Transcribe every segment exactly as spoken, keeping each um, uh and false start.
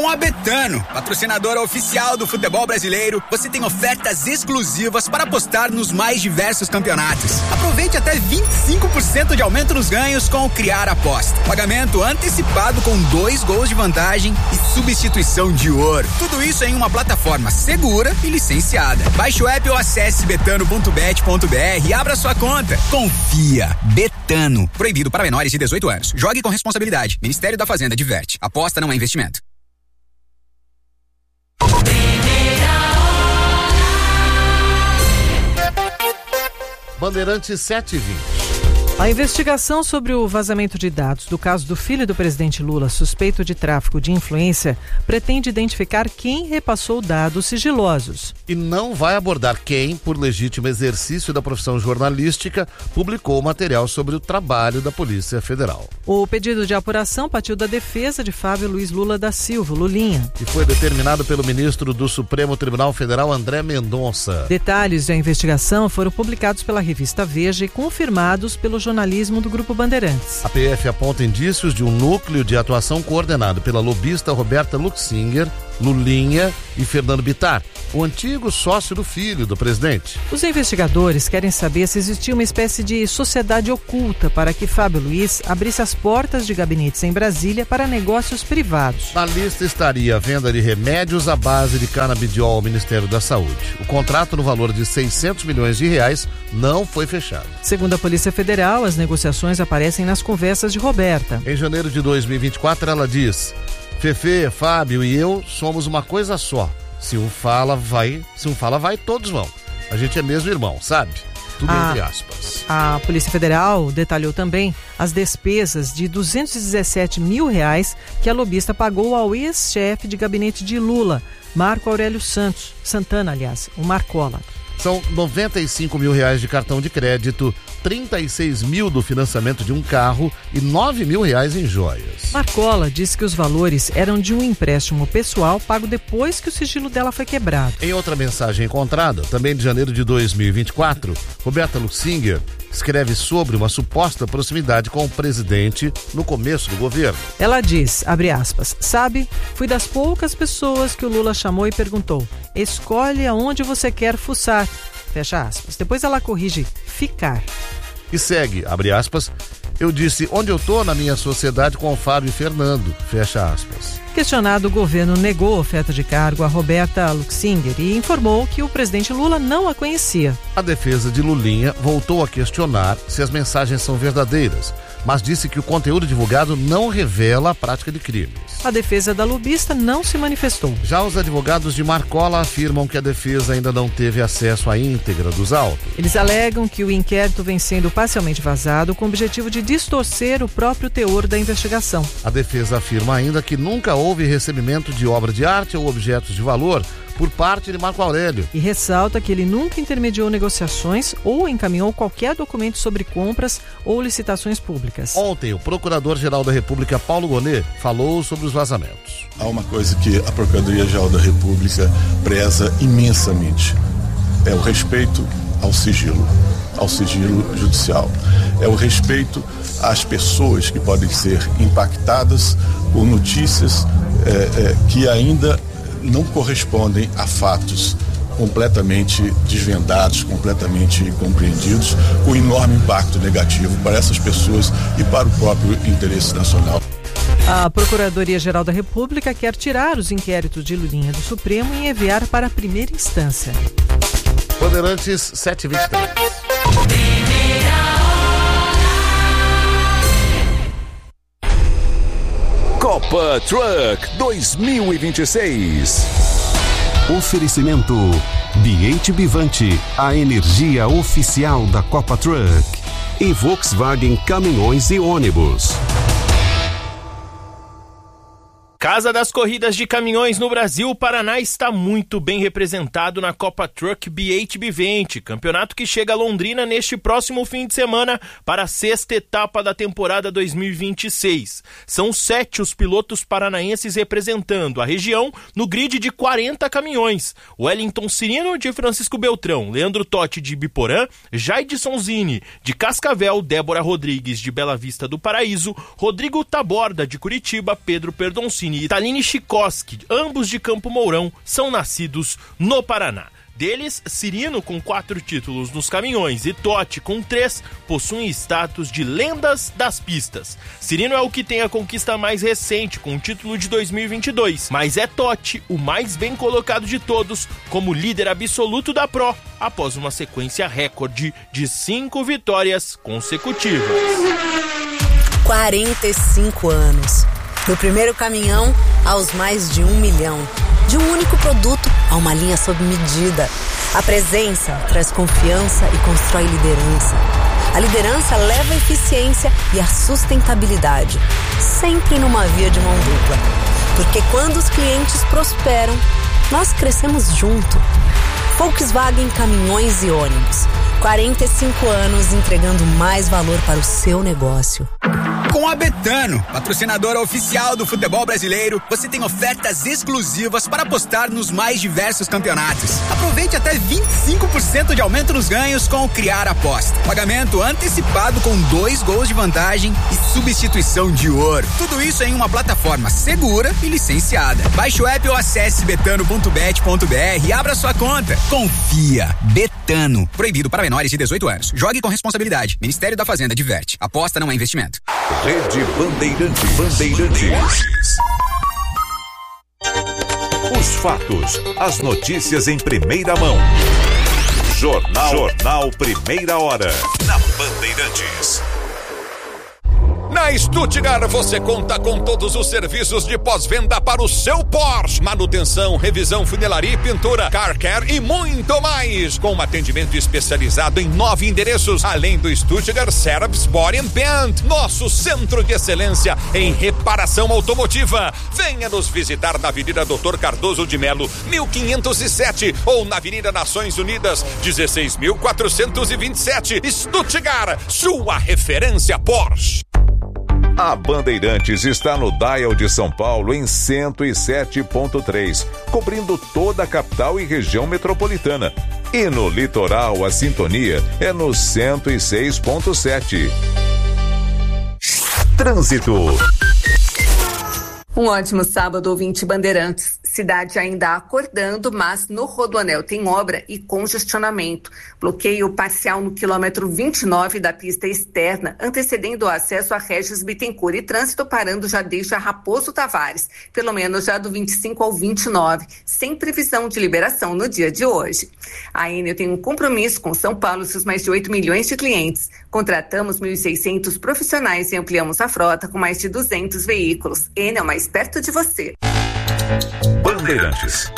Com a Betano, patrocinadora oficial do futebol brasileiro, você tem ofertas exclusivas para apostar nos mais diversos campeonatos. Aproveite até vinte e cinco por cento de aumento nos ganhos com o Criar Aposta. Pagamento antecipado com dois gols de vantagem e substituição de ouro. Tudo isso em uma plataforma segura e licenciada. Baixe o app ou acesse betano ponto bet ponto br e abra sua conta. Confia. Betano. Proibido para menores de dezoito anos. Jogue com responsabilidade. Ministério da Fazenda diverte. Aposta não é investimento. Bandeirantes sete e vinte. A investigação sobre o vazamento de dados do caso do filho do presidente Lula, suspeito de tráfico de influência, pretende identificar quem repassou dados sigilosos. E não vai abordar quem, por legítimo exercício da profissão jornalística, publicou material sobre o trabalho da Polícia Federal. O pedido de apuração partiu da defesa de Fábio Luiz Lula da Silva, Lulinha. E foi determinado pelo ministro do Supremo Tribunal Federal, André Mendonça. Detalhes da investigação foram publicados pela revista Veja e confirmados pelo jornalismo do Grupo Bandeirantes. A P F aponta indícios de um núcleo de atuação coordenado pela lobista Roberta Luxinger, Lulinha e Fernando Bittar, o antigo sócio do filho do presidente. Os investigadores querem saber se existia uma espécie de sociedade oculta para que Fábio Luiz abrisse as portas de gabinetes em Brasília para negócios privados. Na lista estaria a venda de remédios à base de canabidiol ao Ministério da Saúde. O contrato, no valor de seiscentos milhões de reais, não foi fechado. Segundo a Polícia Federal, as negociações aparecem nas conversas de Roberta. Em janeiro de dois mil e vinte e quatro, ela diz: Fefe, Fábio e eu somos uma coisa só. Se um fala, vai. Se um fala, vai, todos vão. A gente é mesmo irmão, sabe? Tudo a, entre aspas. A Polícia Federal detalhou também as despesas de duzentos e dezessete mil reais que a lobista pagou ao ex-chefe de gabinete de Lula, Marco Aurélio Santos, Santana, aliás, o Marcola. São noventa e cinco mil reais de cartão de crédito, trinta e seis mil do financiamento de um carro e nove mil reais em joias. Marcola disse que os valores eram de um empréstimo pessoal pago depois que o sigilo dela foi quebrado. Em outra mensagem encontrada, também de janeiro de dois mil e vinte e quatro, Roberta Luxinger escreve sobre uma suposta proximidade com o presidente no começo do governo. Ela diz, abre aspas, sabe, fui das poucas pessoas que o Lula chamou e perguntou, escolhe aonde você quer fuçar, fecha aspas. Depois ela corrige, ficar. E segue, abre aspas, eu disse onde eu tô na minha sociedade com o Fábio e Fernando, fecha aspas. Questionado, o governo negou a oferta de cargo a Roberta Luxinger e informou que o presidente Lula não a conhecia. A defesa de Lulinha voltou a questionar se as mensagens são verdadeiras, mas disse que o conteúdo divulgado não revela a prática de crimes. A defesa da lobista não se manifestou. Já os advogados de Marcola afirmam que a defesa ainda não teve acesso à íntegra dos autos. Eles alegam que o inquérito vem sendo parcialmente vazado com o objetivo de distorcer o próprio teor da investigação. A defesa afirma ainda que nunca houve recebimento de obra de arte ou objetos de valor por parte de Marco Aurélio. E ressalta que ele nunca intermediou negociações ou encaminhou qualquer documento sobre compras ou licitações públicas. Ontem, o Procurador-Geral da República, Paulo Gonet, falou sobre os vazamentos. Há uma coisa que a Procuradoria-Geral da República preza imensamente. É o respeito ao sigilo, ao sigilo judicial. É o respeito às pessoas que podem ser impactadas por notícias é, é, que ainda não correspondem a fatos completamente desvendados, completamente compreendidos, com enorme impacto negativo para essas pessoas e para o próprio interesse nacional. A Procuradoria-Geral da República quer tirar os inquéritos de Lulinha do Supremo e enviar para a primeira instância. Bandeirantes sete e vinte e três. Copa Truck dois mil e vinte e seis. Oferecimento B H Bivante, a energia oficial da Copa Truck. E Volkswagen Caminhões e Ônibus. Casa das Corridas de Caminhões no Brasil, o Paraná está muito bem representado na Copa Truck B H Bivante, campeonato que chega a Londrina neste próximo fim de semana para a sexta etapa da temporada dois mil e vinte e seis. São sete os pilotos paranaenses representando a região no grid de quarenta caminhões. Wellington Cirino, de Francisco Beltrão, Leandro Totti, de Biporã, Jaidson Zini, de Cascavel, Débora Rodrigues, de Bela Vista do Paraíso, Rodrigo Taborda, de Curitiba, Pedro Perdoncini, Rossini e Taline Chikoski, ambos de Campo Mourão, são nascidos no Paraná. Deles, Cirino, com quatro títulos nos caminhões, e Totti, com três, possuem status de lendas das pistas. Cirino é o que tem a conquista mais recente, com o título de dois mil e vinte e dois, mas é Totti o mais bem colocado de todos, como líder absoluto da Pro, após uma sequência recorde de cinco vitórias consecutivas. quarenta e cinco anos. Do primeiro caminhão aos mais de um milhão. De um único produto a uma linha sob medida. A presença traz confiança e constrói liderança. A liderança leva a eficiência e a sustentabilidade. Sempre numa via de mão dupla. Porque quando os clientes prosperam, nós crescemos junto. Volkswagen Caminhões e Ônibus. quarenta e cinco anos entregando mais valor para o seu negócio. Com a Betano, patrocinadora oficial do futebol brasileiro, você tem ofertas exclusivas para apostar nos mais diversos campeonatos. Aproveite até vinte e cinco por cento de aumento nos ganhos com o Criar Aposta. Pagamento antecipado com dois gols de vantagem e substituição de ouro. Tudo isso em uma plataforma segura e licenciada. Baixe o app ou acesse betano ponto bet ponto br e abra sua conta. Confia. Betano. Proibido para menores de dezoito anos. Jogue com responsabilidade. Ministério da Fazenda diverte. Aposta não é investimento. Rede Bandeirantes. Bandeirantes. Os fatos, as notícias em primeira mão. Jornal, Jornal Primeira Hora. Na Bandeirantes. Na Stuttgart você conta com todos os serviços de pós-venda para o seu Porsche. Manutenção, revisão, funilaria e pintura, car care e muito mais. Com um atendimento especializado em nove endereços, além do Stuttgart Service Body and Paint, nosso centro de excelência em reparação automotiva. Venha nos visitar na Avenida doutor Cardoso de Melo, mil quinhentos e sete, ou na Avenida Nações Unidas, dezesseis mil quatrocentos e vinte e sete. Stuttgart, sua referência Porsche. A Bandeirantes está no Dial de São Paulo em cento e sete ponto três, cobrindo toda a capital e região metropolitana. E no litoral, a sintonia é no cento e seis ponto sete. Trânsito. Um ótimo sábado, ouvinte Bandeirantes. Cidade ainda acordando, mas no Rodoanel tem obra e congestionamento. Bloqueio parcial no quilômetro vinte e nove da pista externa, antecedendo o acesso a Regis Bittencourt, e trânsito parando já desde a Raposo Tavares, pelo menos já do vinte e cinco ao vinte e nove, sem previsão de liberação no dia de hoje. A Enel tem um compromisso com São Paulo e seus mais de oito milhões de clientes. Contratamos mil e seiscentos profissionais e ampliamos a frota com mais de duzentos veículos. Enel, mais perto de você. Bandeirantes.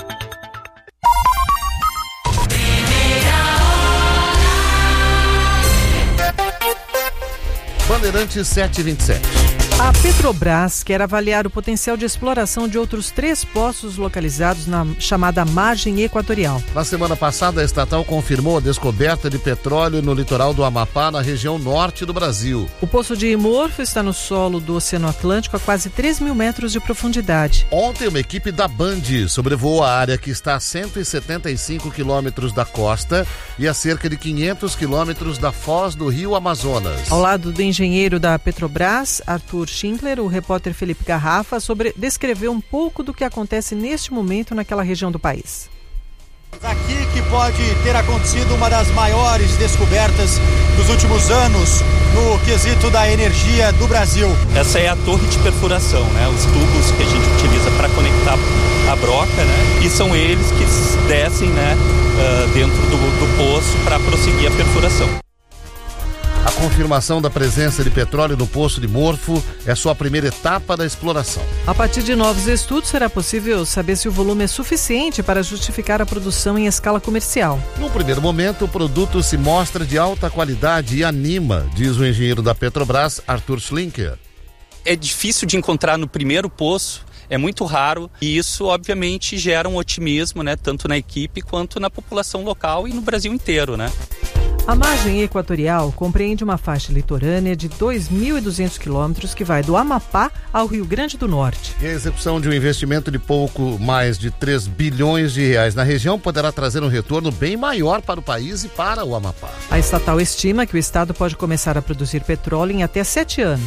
Bandeirantes sete e vinte e sete. A Petrobras quer avaliar o potencial de exploração de outros três poços localizados na chamada margem equatorial. Na semana passada, a estatal confirmou a descoberta de petróleo no litoral do Amapá, na região norte do Brasil. O poço de Morfo está no solo do Oceano Atlântico a quase três mil metros de profundidade. Ontem, uma equipe da Band sobrevoou a área que está a cento e setenta e cinco quilômetros da costa e a cerca de quinhentos quilômetros da foz do rio Amazonas. Ao lado do engenheiro da Petrobras, Arthur Schindler, o repórter Felipe Garrafa sobre, descreveu um pouco do que acontece neste momento naquela região do país. Aqui que pode ter acontecido uma das maiores descobertas dos últimos anos no quesito da energia do Brasil. Essa é a torre de perfuração, né? Os tubos que a gente utiliza para conectar a broca, né? E são eles que descem, né, uh, dentro do, do poço para prosseguir a perfuração. A confirmação da presença de petróleo no Poço de Morfo é só a primeira etapa da exploração. A partir de novos estudos, será possível saber se o volume é suficiente para justificar a produção em escala comercial. No primeiro momento, o produto se mostra de alta qualidade e anima, diz o engenheiro da Petrobras, Arthur Schindler. É difícil de encontrar no primeiro poço, é muito raro, e isso obviamente gera um otimismo, né, tanto na equipe quanto na população local e no Brasil inteiro, né? A margem equatorial compreende uma faixa litorânea de dois mil e duzentos quilômetros que vai do Amapá ao Rio Grande do Norte. E a execução de um investimento de pouco mais de três bilhões de reais na região poderá trazer um retorno bem maior para o país e para o Amapá. A estatal estima que o estado pode começar a produzir petróleo em até sete anos.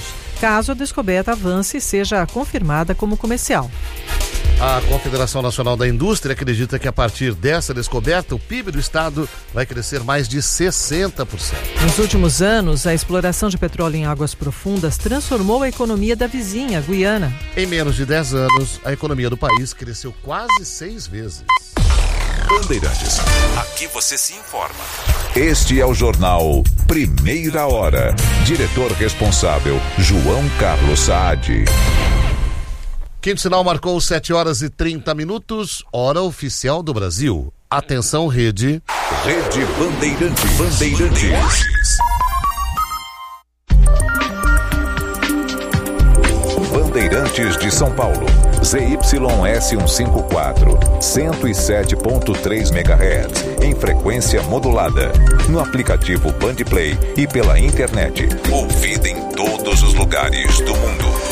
caso a descoberta avance e seja confirmada como comercial. A Confederação Nacional da Indústria acredita que a partir dessa descoberta, o P I B do estado vai crescer mais de sessenta por cento. Nos últimos anos, a exploração de petróleo em águas profundas transformou a economia da vizinha, Guiana. Em menos de dez anos, a economia do país cresceu quase seis vezes. Bandeirantes, aqui você se informa. Este é o Jornal Primeira Hora. Diretor responsável, João Carlos Saad. Quinto sinal marcou sete horas e trinta minutos, hora oficial do Brasil. Atenção, rede. Rede Bandeirantes. Bandeirantes. Bandeirantes de São Paulo. Z Y S cento e cinquenta e quatro, cento e sete ponto três megahertz, em frequência modulada. No aplicativo Bandplay e pela internet. Ouvida em todos os lugares do mundo.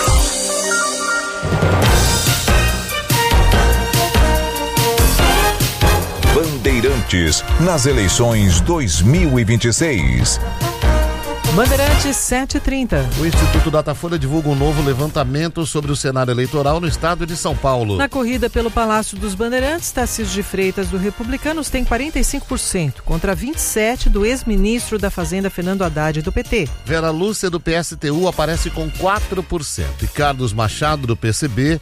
Bandeirantes nas eleições dois mil e vinte e seis. Bandeirantes sete e trinta. O Instituto Datafolha divulga um novo levantamento sobre o cenário eleitoral no estado de São Paulo. Na corrida pelo Palácio dos Bandeirantes, Tarcísio de Freitas, do Republicanos, tem quarenta e cinco por cento, contra vinte e sete por cento do ex-ministro da Fazenda, Fernando Haddad, do P T. Vera Lúcia, do P S T U, aparece com quatro por cento. E Carlos Machado, do P C B,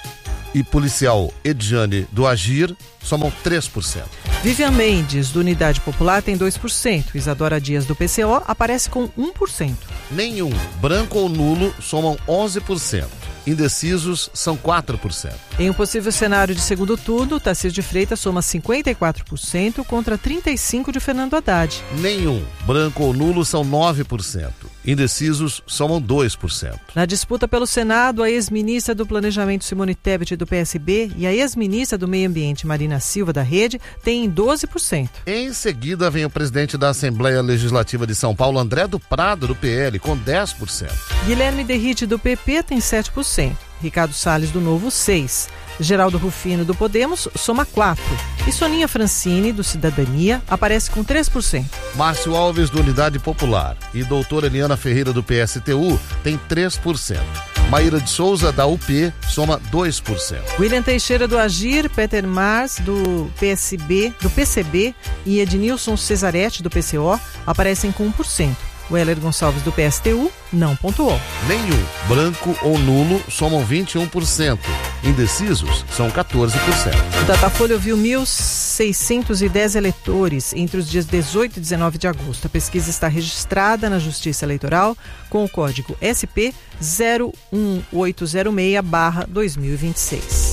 e policial Edjane, do Agir, somam três por cento. Vivian Mendes, do Unidade Popular, tem dois por cento. Isadora Dias, do P C O, aparece com um por cento. Nenhum. Branco ou nulo somam onze por cento. Indecisos são quatro por cento. Em um possível cenário de segundo turno, Tarcísio de Freitas soma cinquenta e quatro por cento contra trinta e cinco por cento de Fernando Haddad. Nenhum. Branco ou nulo são nove por cento. Indecisos somam dois por cento. Na disputa pelo Senado, a ex-ministra do Planejamento, Simone Tebet, do P S B, e a ex-ministra do Meio Ambiente, Marina Silva, da Rede, têm doze por cento. Em seguida, vem o presidente da Assembleia Legislativa de São Paulo, André do Prado, do P L, com dez por cento. Guilherme Derrite, do P P, tem sete por cento. Ricardo Salles, do Novo, seis por cento. Geraldo Rufino, do Podemos, soma quatro por cento. E Soninha Francini, do Cidadania, aparece com três por cento. Márcio Alves, do Unidade Popular, e doutora Eliana Ferreira, do P S T U, tem três por cento. Maíra de Souza, da U P, soma dois por cento. William Teixeira, do Agir, Peter Mars, do P S B, do P C B e Ednilson Cesaretti, do P C O, aparecem com um por cento. O Heller Gonçalves, do P S T U, não pontuou. Nenhum. Branco ou nulo somam vinte e um por cento. Indecisos são quatorze por cento. O Datafolha ouviu mil seiscentos e dez eleitores entre os dias dezoito e dezenove de agosto. A pesquisa está registrada na Justiça Eleitoral com o código S P zero um oito zero seis barra dois mil e vinte e seis.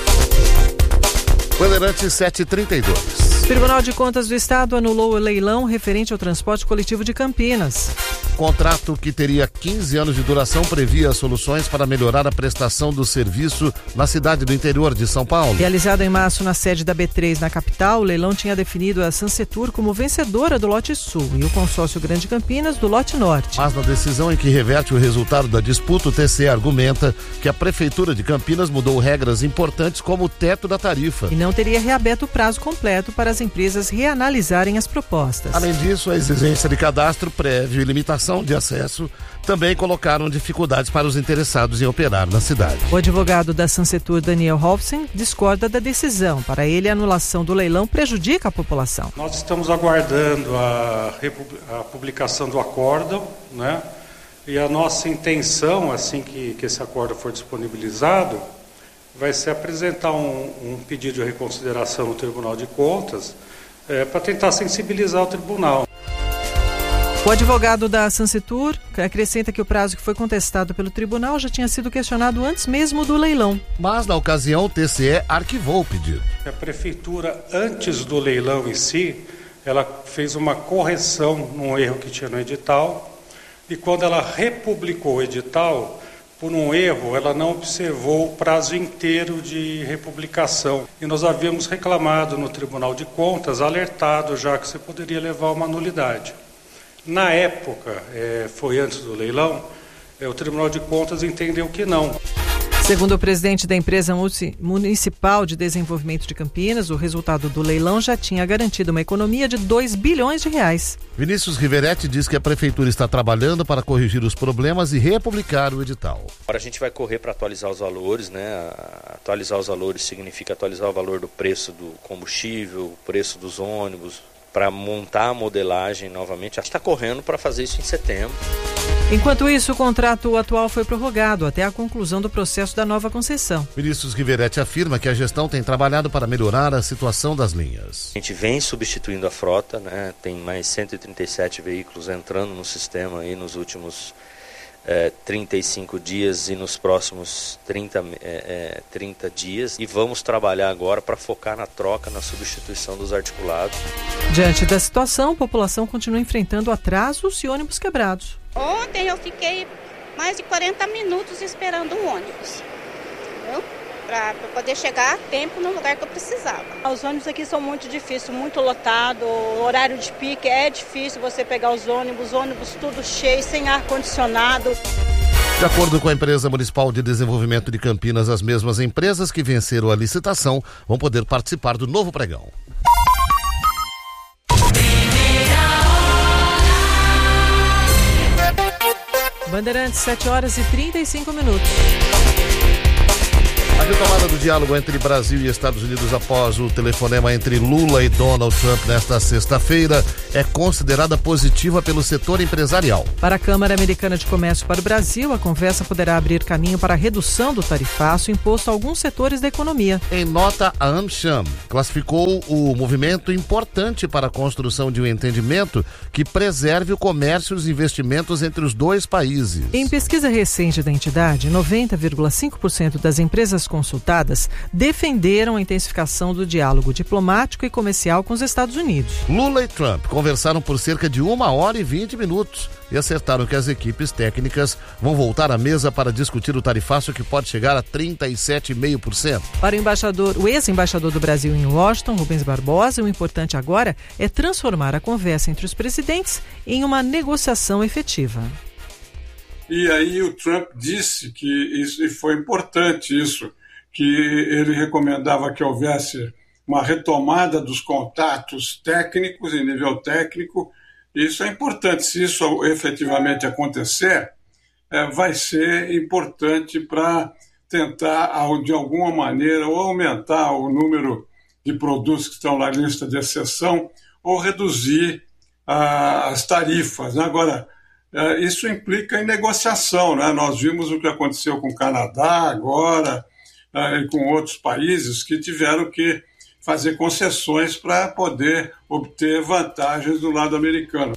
Bandeirantes sete e trinta e dois. O Tribunal de Contas do Estado anulou o leilão referente ao transporte coletivo de Campinas. Contrato que teria quinze anos de duração previa soluções para melhorar a prestação do serviço na cidade do interior de São Paulo. Realizado em março na sede da B três na capital, o leilão tinha definido a Sansetur como vencedora do lote sul e o consórcio Grande Campinas do lote norte. Mas na decisão em que reverte o resultado da disputa, o T C E argumenta que a Prefeitura de Campinas mudou regras importantes como o teto da tarifa. E não teria reaberto o prazo completo para as empresas reanalisarem as propostas. Além disso, a exigência de cadastro prévio e limitação de acesso também colocaram dificuldades para os interessados em operar na cidade. O advogado da Sansetur, Daniel Hofsen, discorda da decisão. Para ele, a anulação do leilão prejudica a população. Nós estamos aguardando a, a publicação do acórdão, né? E a nossa intenção, assim que, que esse acórdão for disponibilizado, vai ser apresentar um, um pedido de reconsideração no Tribunal de Contas é, para tentar sensibilizar o tribunal. O advogado da Sansetur acrescenta que o prazo que foi contestado pelo tribunal já tinha sido questionado antes mesmo do leilão. Mas, na ocasião, o T C E arquivou o pedido. A prefeitura, antes do leilão em si, ela fez uma correção num erro que tinha no edital, e quando ela republicou o edital, por um erro, ela não observou o prazo inteiro de republicação. E nós havíamos reclamado no Tribunal de Contas, alertado já que você poderia levar uma nulidade. Na época, é, foi antes do leilão, é, o Tribunal de Contas entendeu que não. Segundo o presidente da empresa municipal de desenvolvimento de Campinas, o resultado do leilão já tinha garantido uma economia de dois bilhões de reais. Vinícius Riveretti diz que a prefeitura está trabalhando para corrigir os problemas e republicar o edital. Agora a gente vai correr para atualizar os valores, né? Atualizar os valores significa atualizar o valor do preço do combustível, o preço dos ônibus, para montar a modelagem novamente. A gente está correndo para fazer isso em setembro. Enquanto isso, o contrato atual foi prorrogado até a conclusão do processo da nova concessão. Vinícius Riveretti afirma que a gestão tem trabalhado para melhorar a situação das linhas. A gente vem substituindo a frota, né? Tem mais cento e trinta e sete veículos entrando no sistema aí nos últimos é, trinta e cinco dias e nos próximos trinta, é, trinta dias. E vamos trabalhar agora para focar na troca, na substituição dos articulados. Diante da situação, a população continua enfrentando atrasos e ônibus quebrados. Ontem eu fiquei mais de quarenta minutos esperando um ônibus, entendeu? Para poder chegar a tempo no lugar que eu precisava. Os ônibus aqui são muito difíceis, muito lotado, o horário de pique é difícil você pegar os ônibus, ônibus tudo cheio, sem ar-condicionado. De acordo com a empresa municipal de desenvolvimento de Campinas, as mesmas empresas que venceram a licitação vão poder participar do novo pregão. Bandeirantes, sete horas e trinta e cinco minutos. A retomada do diálogo entre Brasil e Estados Unidos após o telefonema entre Lula e Donald Trump nesta sexta-feira é considerada positiva pelo setor empresarial. Para a Câmara Americana de Comércio para o Brasil, a conversa poderá abrir caminho para a redução do tarifaço imposto a alguns setores da economia. Em nota, a AmCham classificou o movimento importante para a construção de um entendimento que preserve o comércio e os investimentos entre os dois países. Em pesquisa recente da entidade, noventa vírgula cinco por cento das empresas consultadas defenderam a intensificação do diálogo diplomático e comercial com os Estados Unidos. Lula e Trump conversaram por cerca de uma hora e vinte minutos e acertaram que as equipes técnicas vão voltar à mesa para discutir o tarifaço que pode chegar a trinta e sete vírgula cinco por cento. Para o embaixador, o ex-embaixador do Brasil em Washington, Rubens Barbosa, o importante agora é transformar a conversa entre os presidentes em uma negociação efetiva. E aí o Trump disse que isso, e foi importante isso, que ele recomendava que houvesse uma retomada dos contatos técnicos, em nível técnico. Isso é importante. Se isso efetivamente acontecer, é, vai ser importante para tentar, de alguma maneira, ou aumentar o número de produtos que estão na lista de exceção, ou reduzir ah, as tarifas. Agora, isso implica em negociação, né? Nós vimos o que aconteceu com o Canadá agora e com outros países que tiveram que fazer concessões para poder obter vantagens do lado americano.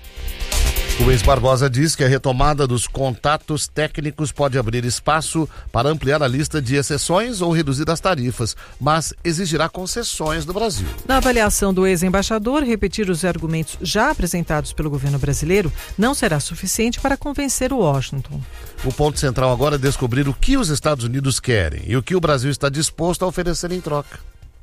Rubens Barbosa diz que a retomada dos contatos técnicos pode abrir espaço para ampliar a lista de exceções ou reduzir as tarifas, mas exigirá concessões do Brasil. Na avaliação do ex-embaixador, repetir os argumentos já apresentados pelo governo brasileiro não será suficiente para convencer o Washington. O ponto central agora é descobrir o que os Estados Unidos querem e o que o Brasil está disposto a oferecer em troca.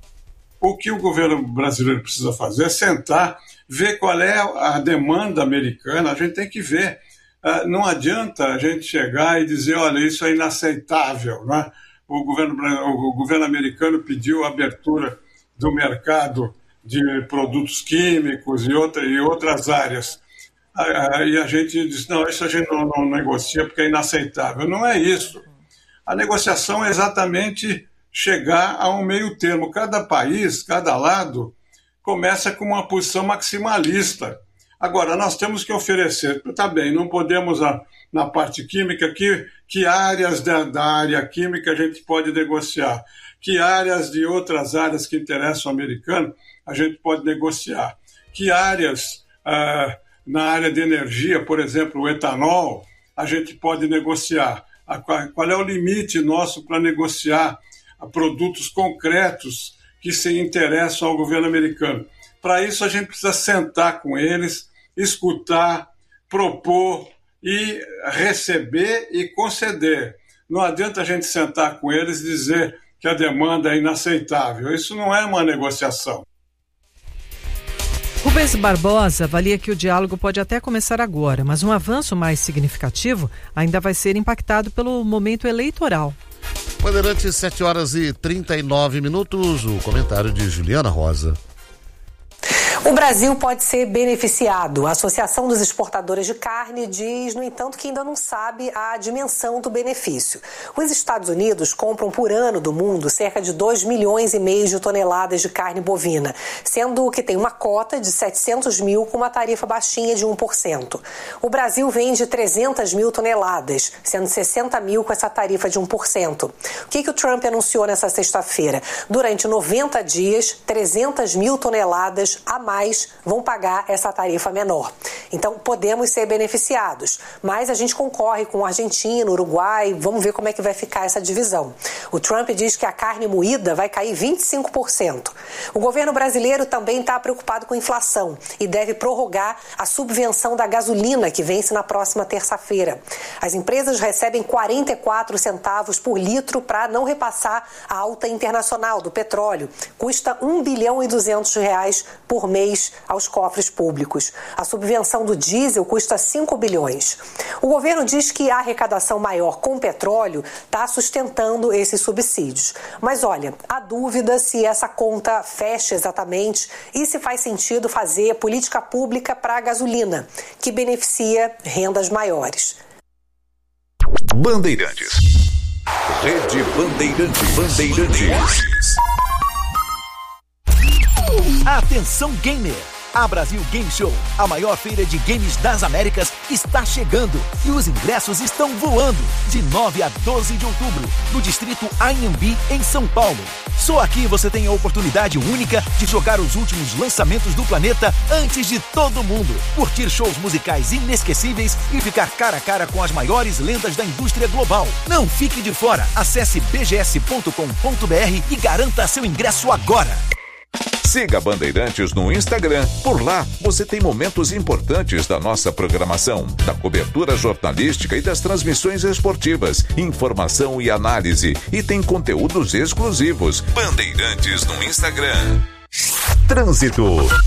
O que o governo brasileiro precisa fazer é sentar, ver qual é a demanda americana. A gente tem que ver. Uh, não adianta a gente chegar e dizer, olha, isso é inaceitável, né? O governo, o governo americano pediu a abertura do mercado de produtos químicos e, outra, e outras áreas. Uh, e a gente diz, não, isso a gente não, não negocia porque é inaceitável. Não é isso. A negociação é exatamente chegar a um meio termo. Cada país, cada lado, começa com uma posição maximalista. Agora, nós temos que oferecer, tá bem, não podemos, a, na parte química, que, que áreas da, da área química a gente pode negociar, que áreas de outras áreas que interessam ao americano a gente pode negociar, que áreas ah, na área de energia, por exemplo, o etanol, a gente pode negociar. A, qual é o limite nosso para negociar a produtos concretos que se interessam ao governo americano. Para isso, a gente precisa sentar com eles, escutar, propor e receber e conceder. Não adianta a gente sentar com eles e dizer que a demanda é inaceitável. Isso não é uma negociação. Rubens Barbosa avalia que o diálogo pode até começar agora, mas um avanço mais significativo ainda vai ser impactado pelo momento eleitoral. Bandeirantes, sete horas e trinta e nove minutos, o comentário de Juliana Rosa. O Brasil pode ser beneficiado. A Associação dos Exportadores de Carne diz, no entanto, que ainda não sabe a dimensão do benefício. Os Estados Unidos compram por ano do mundo cerca de dois milhões e meio de toneladas de carne bovina, sendo que tem uma cota de setecentos mil com uma tarifa baixinha de um por cento. O Brasil vende trezentas mil toneladas, sendo sessenta mil com essa tarifa de um por cento. O que, que o Trump anunciou nessa sexta-feira? Durante noventa dias, trezentas mil toneladas a mais vão pagar essa tarifa menor. Então, podemos ser beneficiados, mas a gente concorre com a Argentina, Uruguai, vamos ver como é que vai ficar essa divisão. O Trump diz que a carne moída vai cair vinte e cinco por cento. O governo brasileiro também está preocupado com a inflação e deve prorrogar a subvenção da gasolina, que vence na próxima terça-feira. As empresas recebem quarenta e quatro centavos por litro para não repassar a alta internacional do petróleo. Custa um bilhão e duzentos reais por mês aos cofres públicos. A subvenção do diesel custa cinco bilhões. O governo diz que a arrecadação maior com petróleo está sustentando esses subsídios. Mas olha, há dúvida se essa conta fecha exatamente e se faz sentido fazer política pública para a gasolina, que beneficia rendas maiores. Bandeirantes. Rede Bandeirantes. Bandeirantes. Atenção gamer! A Brasil Game Show, a maior feira de games das Américas, está chegando e os ingressos estão voando de nove a doze de outubro, no distrito I M B, em São Paulo. Só aqui você tem a oportunidade única de jogar os últimos lançamentos do planeta antes de todo mundo, curtir shows musicais inesquecíveis e ficar cara a cara com as maiores lendas da indústria global. Não fique de fora, acesse b g s ponto com ponto b r e garanta seu ingresso agora. Siga Bandeirantes no Instagram. Por lá, você tem momentos importantes da nossa programação, da cobertura jornalística e das transmissões esportivas, informação e análise. E tem conteúdos exclusivos. Bandeirantes no Instagram. Trânsito.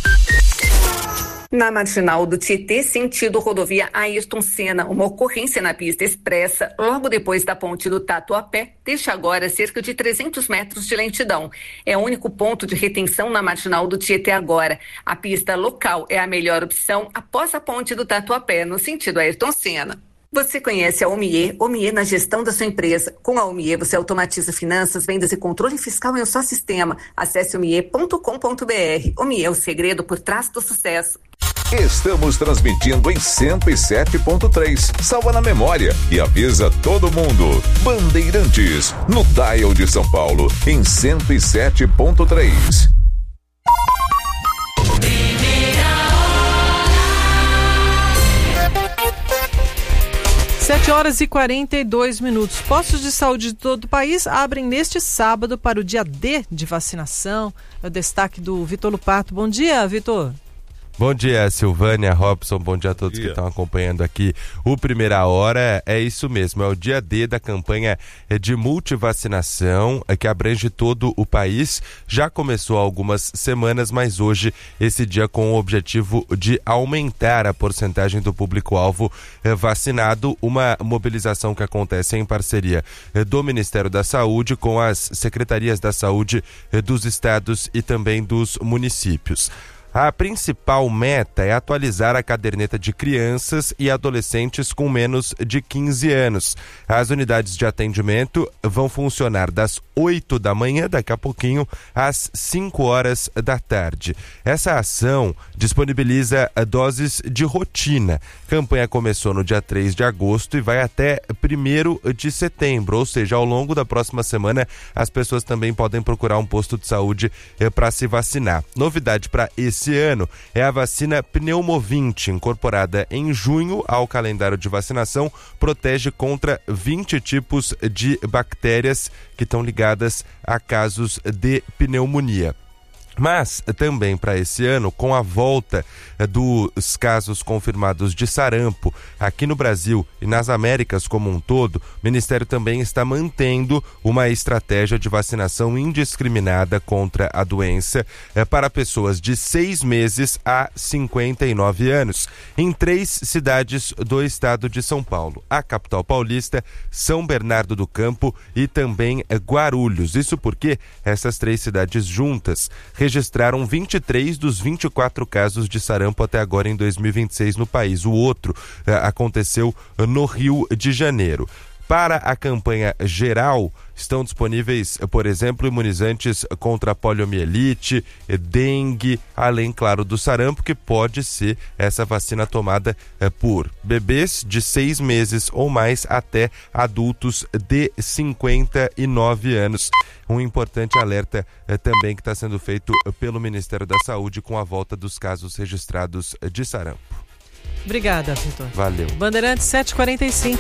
Na marginal do Tietê, sentido rodovia Ayrton Senna, uma ocorrência na pista expressa, logo depois da ponte do Tatuapé, deixa agora cerca de trezentos metros de lentidão. É o único ponto de retenção na marginal do Tietê agora. A pista local é a melhor opção após a ponte do Tatuapé, no sentido Ayrton Senna. Você conhece a Omie? Omie na gestão da sua empresa. Com a Omie, você automatiza finanças, vendas e controle fiscal em um só sistema. Acesse omie ponto com ponto b r. Omie é o segredo por trás do sucesso. Estamos transmitindo em cento e sete ponto três. Salva na memória e avisa todo mundo. Bandeirantes, no dial de São Paulo, em cento e sete ponto três. sete horas e quarenta e dois minutos. Postos de saúde de todo o país abrem neste sábado para o dia D de vacinação. É o destaque do Vitor Lupato. Bom dia, Vitor. Bom dia, Silvânia, Robson, bom dia a todos que estão acompanhando aqui o Primeira Hora. É isso mesmo, é o dia D da campanha de multivacinação que abrange todo o país. Já começou há algumas semanas, mas hoje esse dia com o objetivo de aumentar a porcentagem do público-alvo vacinado, uma mobilização que acontece em parceria do Ministério da Saúde com as secretarias da saúde dos estados e também dos municípios. A principal meta é atualizar a caderneta de crianças e adolescentes com menos de quinze anos. As unidades de atendimento vão funcionar das oito da manhã, daqui a pouquinho, às cinco horas da tarde. Essa ação disponibiliza doses de rotina. A campanha começou no dia três de agosto e vai até primeiro de setembro, ou seja, ao longo da próxima semana, as pessoas também podem procurar um posto de saúde eh, para se vacinar. Novidade para esse Esse ano é a vacina Pneumovinte, incorporada em junho ao calendário de vacinação, protege contra vinte tipos de bactérias que estão ligadas a casos de pneumonia. Mas também para esse ano, com a volta dos casos confirmados de sarampo aqui no Brasil e nas Américas como um todo, o Ministério também está mantendo uma estratégia de vacinação indiscriminada contra a doença para pessoas de seis meses a cinquenta e nove anos, em três cidades do estado de São Paulo: a capital paulista, São Bernardo do Campo e também Guarulhos. Isso porque essas três cidades juntas registraram vinte e três dos vinte e quatro casos de sarampo até agora em dois mil e vinte e seis no país. O outro eh, aconteceu no Rio de Janeiro. Para a campanha geral, estão disponíveis, por exemplo, imunizantes contra a poliomielite, dengue, além, claro, do sarampo, que pode ser essa vacina tomada eh, por bebês de seis meses ou mais até adultos de cinquenta e nove anos. Um importante alerta eh, também que está sendo feito pelo Ministério da Saúde com a volta dos casos registrados de sarampo. Obrigada, Vitor. Valeu. Bandeirantes sete e quarenta e cinco.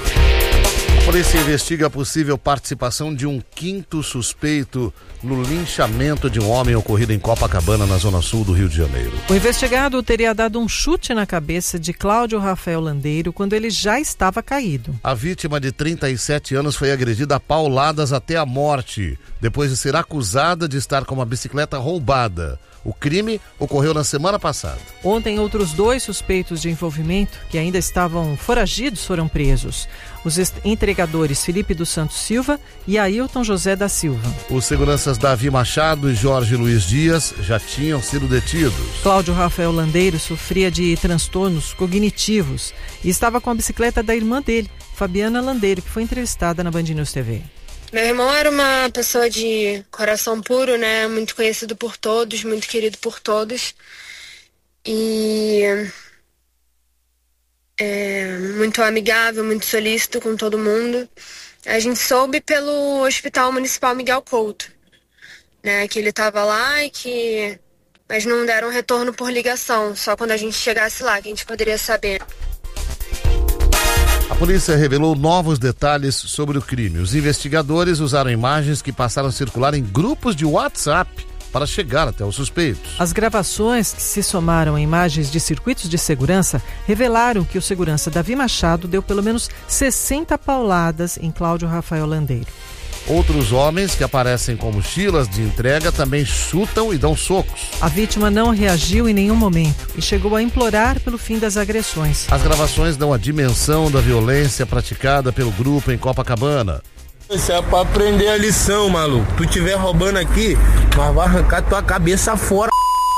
A polícia investiga a possível participação de um quinto suspeito no linchamento de um homem ocorrido em Copacabana, na zona sul do Rio de Janeiro. O investigado teria dado um chute na cabeça de Cláudio Rafael Landeiro quando ele já estava caído. A vítima, de trinta e sete anos, foi agredida a pauladas até a morte, depois de ser acusada de estar com uma bicicleta roubada. O crime ocorreu na semana passada. Ontem, outros dois suspeitos de envolvimento, que ainda estavam foragidos, foram presos. Os entregadores Felipe dos Santos Silva e Ailton José da Silva. Os seguranças Davi Machado e Jorge Luiz Dias já tinham sido detidos. Cláudio Rafael Landeiro sofria de transtornos cognitivos e estava com a bicicleta da irmã dele, Fabiana Landeiro, que foi entrevistada na Band News T V. Meu irmão era uma pessoa de coração puro, né? Muito conhecido por todos, muito querido por todos. E é, muito amigável, muito solícito com todo mundo. A gente soube pelo Hospital Municipal Miguel Couto, né? Que ele estava lá e que... Mas não deram retorno por ligação, só quando a gente chegasse lá que a gente poderia saber. A polícia revelou novos detalhes sobre o crime. Os investigadores usaram imagens que passaram a circular em grupos de WhatsApp para chegar até os suspeitos. As gravações, que se somaram a imagens de circuitos de segurança, revelaram que o segurança Davi Machado deu pelo menos sessenta pauladas em Cláudio Rafael Landeiro. Outros homens que aparecem com mochilas de entrega também chutam e dão socos. A vítima não reagiu em nenhum momento e chegou a implorar pelo fim das agressões. As gravações dão a dimensão da violência praticada pelo grupo em Copacabana. Isso é pra aprender a lição, maluco. Tu tiver roubando aqui, mas vai arrancar tua cabeça fora.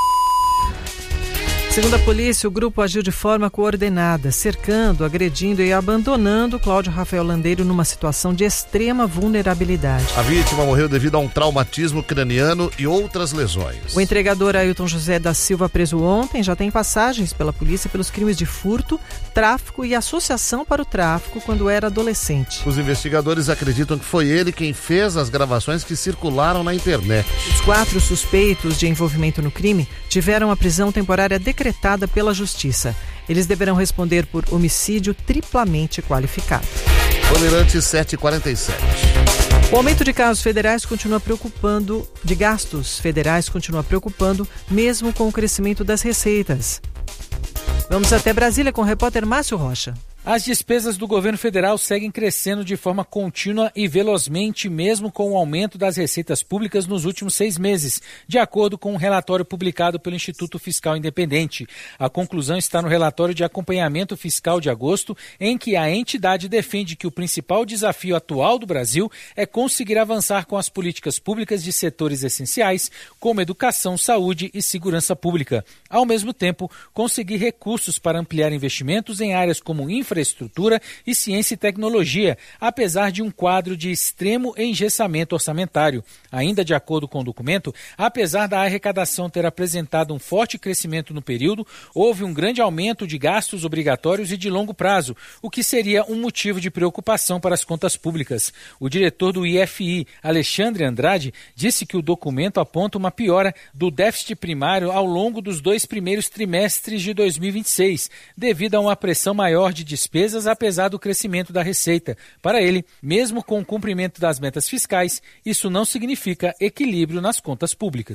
Segundo a polícia, o grupo agiu de forma coordenada, cercando, agredindo e abandonando Cláudio Rafael Landeiro numa situação de extrema vulnerabilidade. A vítima morreu devido a um traumatismo craniano e outras lesões. O entregador Ailton José da Silva, preso ontem, já tem passagens pela polícia pelos crimes de furto, tráfico e associação para o tráfico quando era adolescente. Os investigadores acreditam que foi ele quem fez as gravações que circularam na internet. Os quatro suspeitos de envolvimento no crime tiveram a prisão temporária decretada pela Justiça. Eles deverão responder por homicídio triplamente qualificado. Bandeirantes sete e quarenta e sete. O aumento de casos federais continua preocupando, de gastos federais continua preocupando, mesmo com o crescimento das receitas. Vamos até Brasília com o repórter Márcio Rocha. As despesas do governo federal seguem crescendo de forma contínua e velozmente, mesmo com o aumento das receitas públicas nos últimos seis meses, de acordo com um relatório publicado pelo Instituto Fiscal Independente. A conclusão está no relatório de acompanhamento fiscal de agosto, em que a entidade defende que o principal desafio atual do Brasil é conseguir avançar com as políticas públicas de setores essenciais, como educação, saúde e segurança pública. Ao mesmo tempo, conseguir recursos para ampliar investimentos em áreas como infraestrutura, infraestrutura e ciência e tecnologia, apesar de um quadro de extremo engessamento orçamentário. Ainda de acordo com o documento, apesar da arrecadação ter apresentado um forte crescimento no período, houve um grande aumento de gastos obrigatórios e de longo prazo, o que seria um motivo de preocupação para as contas públicas. O diretor do I F I, Alexandre Andrade, disse que o documento aponta uma piora do déficit primário ao longo dos dois primeiros trimestres de dois mil e vinte e seis, devido a uma pressão maior de despesas despesas, apesar do crescimento da receita. Para ele, mesmo com o cumprimento das metas fiscais, isso não significa equilíbrio nas contas públicas.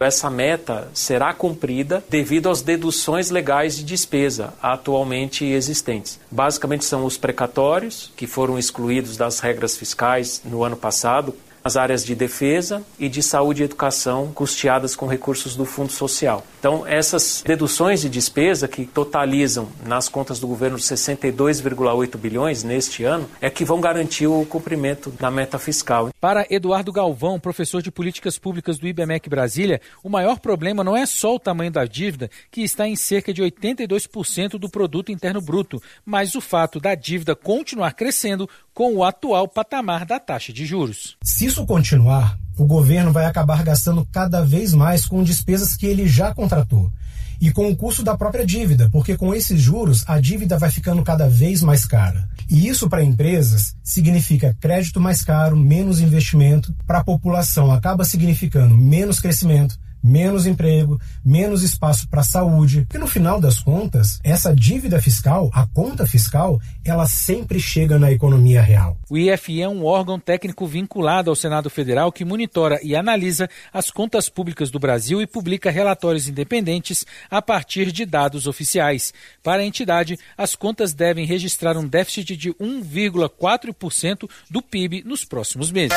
Essa meta será cumprida devido às deduções legais de despesa atualmente existentes. Basicamente são os precatórios, que foram excluídos das regras fiscais no ano passado, as áreas de defesa e de saúde e educação custeadas com recursos do Fundo Social. Então, essas deduções de despesa, que totalizam nas contas do governo sessenta e dois vírgula oito bilhões neste ano, é que vão garantir o cumprimento da meta fiscal. Para Eduardo Galvão, professor de Políticas Públicas do I B M E C Brasília, o maior problema não é só o tamanho da dívida, que está em cerca de oitenta e dois por cento do produto interno bruto, mas o fato da dívida continuar crescendo com o atual patamar da taxa de juros. Se isso continuar, o governo vai acabar gastando cada vez mais com despesas que ele já contratou e com o custo da própria dívida, porque com esses juros a dívida vai ficando cada vez mais cara. E isso para empresas significa crédito mais caro, menos investimento, para a população acaba significando menos crescimento, menos emprego, menos espaço para a saúde. Porque no final das contas, essa dívida fiscal, a conta fiscal, ela sempre chega na economia real. O I F I é um órgão técnico vinculado ao Senado Federal que monitora e analisa as contas públicas do Brasil e publica relatórios independentes a partir de dados oficiais. Para a entidade, as contas devem registrar um déficit de um vírgula quatro por cento do P I B nos próximos meses.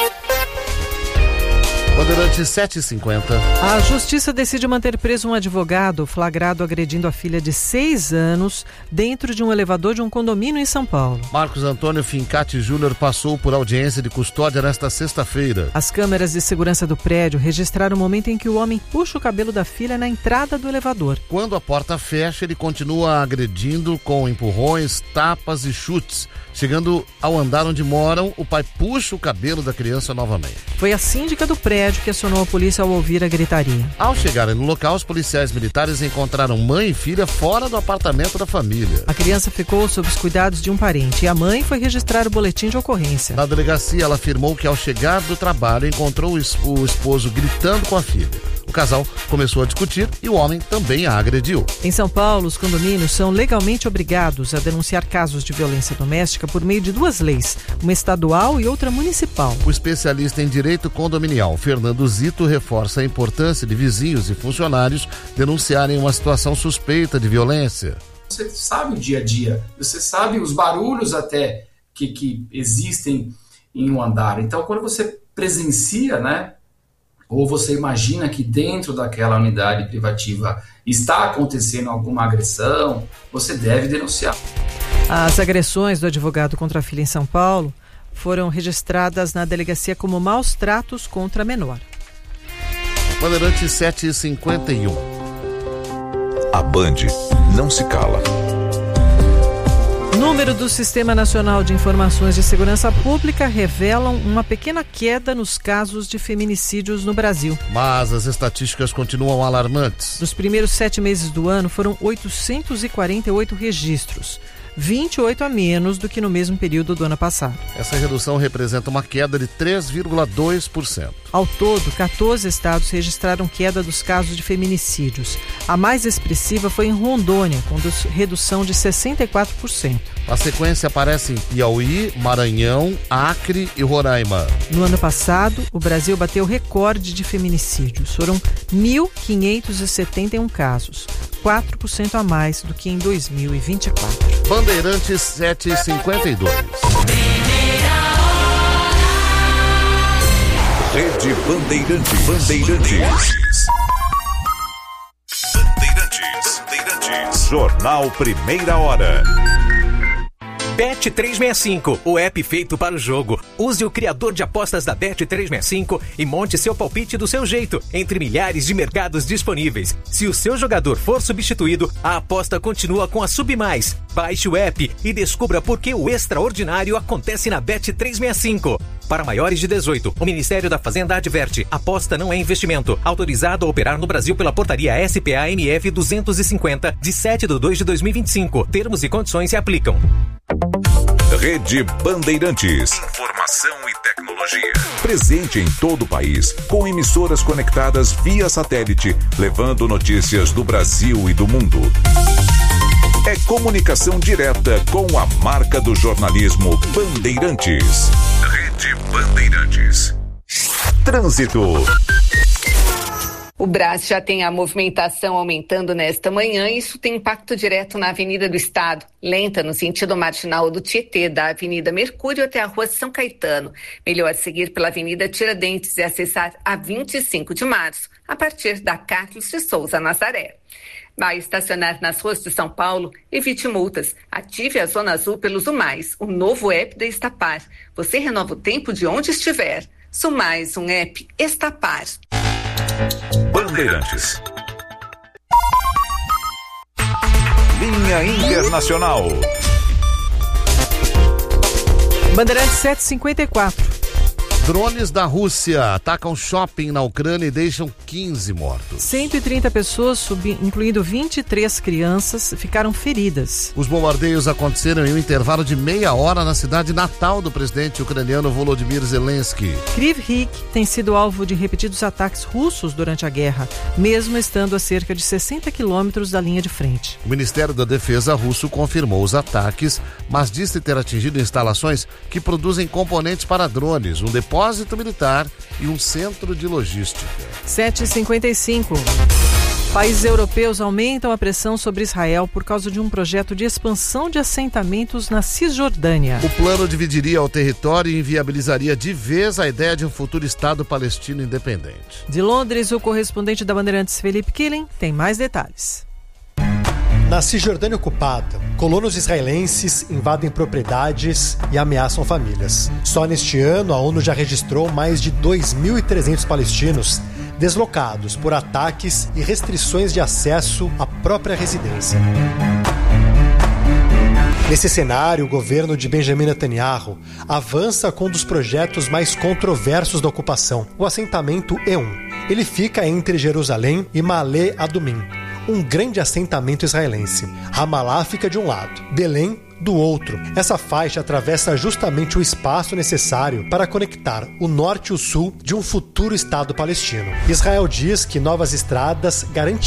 Bandeirantes sete e cinquenta. A Justiça decide manter preso um advogado flagrado agredindo a filha de seis anos dentro de um elevador de um condomínio em São Paulo. Marcos Antônio Fincati Júnior passou por audiência de custódia nesta sexta-feira. As câmeras de segurança do prédio registraram o momento em que o homem puxa o cabelo da filha na entrada do elevador. Quando a porta fecha, ele continua agredindo com empurrões, tapas e chutes. Chegando ao andar onde moram, o pai puxa o cabelo da criança novamente. Foi a síndica do prédio que acionou a polícia ao ouvir a gritaria. Ao chegarem no local, os policiais militares encontraram mãe e filha fora do apartamento da família. A criança ficou sob os cuidados de um parente e a mãe foi registrar o boletim de ocorrência. Na delegacia, ela afirmou que ao chegar do trabalho encontrou o esposo gritando com a filha. O casal começou a discutir e o homem também a agrediu. Em São Paulo, os condomínios são legalmente obrigados a denunciar casos de violência doméstica por meio de duas leis, uma estadual e outra municipal. O especialista em direito condominial, Fernando Zito, reforça a importância de vizinhos e funcionários denunciarem uma situação suspeita de violência. Você sabe o dia a dia, você sabe os barulhos até que, que existem em um andar. Então, quando você presencia, né, ou você imagina que dentro daquela unidade privativa está acontecendo alguma agressão, você deve denunciar. As agressões do advogado contra a filha em São Paulo foram registradas na delegacia como maus tratos contra a menor. Bandeirantes sete e cinquenta e um. A Band não se cala. Número do Sistema Nacional de Informações de Segurança Pública revelam uma pequena queda nos casos de feminicídios no Brasil. Mas as estatísticas continuam alarmantes. Nos primeiros sete meses do ano foram oitocentos e quarenta e oito registros, vinte e oito a menos do que no mesmo período do ano passado. Essa redução representa uma queda de três vírgula dois por cento. Ao todo, quatorze estados registraram queda dos casos de feminicídios. A mais expressiva foi em Rondônia, com redução de sessenta e quatro por cento. Na sequência aparecem Piauí, Maranhão, Acre e Roraima. No ano passado, o Brasil bateu recorde de feminicídios. Foram mil quinhentos e setenta e um casos, quatro por cento a mais do que em dois mil e vinte e quatro. Bandeirantes sete e cinquenta e dois. Rede Bandeirantes. Bandeirantes. Bandeirantes. Bandeirantes. Jornal Primeira Hora. Bet trezentos e sessenta e cinco, o app feito para o jogo. Use o criador de apostas da Bet trezentos e sessenta e cinco e monte seu palpite do seu jeito, entre milhares de mercados disponíveis. Se o seu jogador for substituído, a aposta continua com a Submais. Baixe o app e descubra por que o extraordinário acontece na Bet trezentos e sessenta e cinco. Para maiores de dezoito, o Ministério da Fazenda adverte: aposta não é investimento. Autorizado a operar no Brasil pela portaria S P A M F duzentos e cinquenta, de sete de dois de dois mil e vinte e cinco. Termos e condições se aplicam. Rede Bandeirantes. Informação e tecnologia. Presente em todo o país, com emissoras conectadas via satélite, levando notícias do Brasil e do mundo. É comunicação direta com a marca do jornalismo Bandeirantes. Rede Bandeirantes. Trânsito. O Brás já tem a movimentação aumentando nesta manhã e isso tem impacto direto na Avenida do Estado, lenta no sentido marginal do Tietê, da Avenida Mercúrio até a Rua São Caetano. Melhor seguir pela Avenida Tiradentes e acessar a vinte e cinco de março, a partir da Carlos de Souza Nazaré. Vai estacionar nas ruas de São Paulo? Evite multas. Ative a Zona Azul pelo Zumais, o novo app da Estapar. Você renova o tempo de onde estiver. Zumais, um app Estapar. Bandeirantes. Linha Internacional. Bandeirantes sete e cinquenta e quatro. Drones da Rússia atacam shopping na Ucrânia e deixam quinze mortos. cento e trinta pessoas, incluindo vinte e três crianças, ficaram feridas. Os bombardeios aconteceram em um intervalo de meia hora na cidade natal do presidente ucraniano Volodymyr Zelensky. Kryvyi Rih tem sido alvo de repetidos ataques russos durante a guerra, mesmo estando a cerca de sessenta quilômetros da linha de frente. O Ministério da Defesa russo confirmou os ataques, mas disse ter atingido instalações que produzem componentes para drones, um depósito depósito militar e um centro de logística. sete e cinquenta e cinco. Países europeus aumentam a pressão sobre Israel por causa de um projeto de expansão de assentamentos na Cisjordânia. O plano dividiria o território e inviabilizaria de vez a ideia de um futuro Estado palestino independente. De Londres, o correspondente da Bandeirantes, Felipe Killing, tem mais detalhes. Na Cisjordânia ocupada, colonos israelenses invadem propriedades e ameaçam famílias. Só neste ano, a ONU já registrou mais de dois mil e trezentos palestinos deslocados por ataques e restrições de acesso à própria residência. Nesse cenário, o governo de Benjamin Netanyahu avança com um dos projetos mais controversos da ocupação, o assentamento E um. Ele fica entre Jerusalém e Ma'ale Adumim, um grande assentamento israelense. Ramallah fica de um lado, Belém do outro. Essa faixa atravessa justamente o espaço necessário para conectar o norte e o sul de um futuro Estado palestino. Israel diz que novas estradas garantem